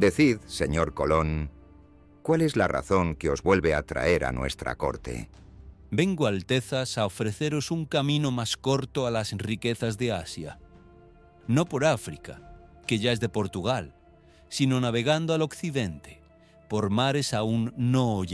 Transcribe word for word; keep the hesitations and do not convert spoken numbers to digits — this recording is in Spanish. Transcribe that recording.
Decid, señor Colón, ¿cuál es la razón que os vuelve a traer a nuestra corte? Vengo, Altezas, a ofreceros un camino más corto a las riquezas de Asia. No por África, que ya es de Portugal, sino navegando al occidente, por mares aún no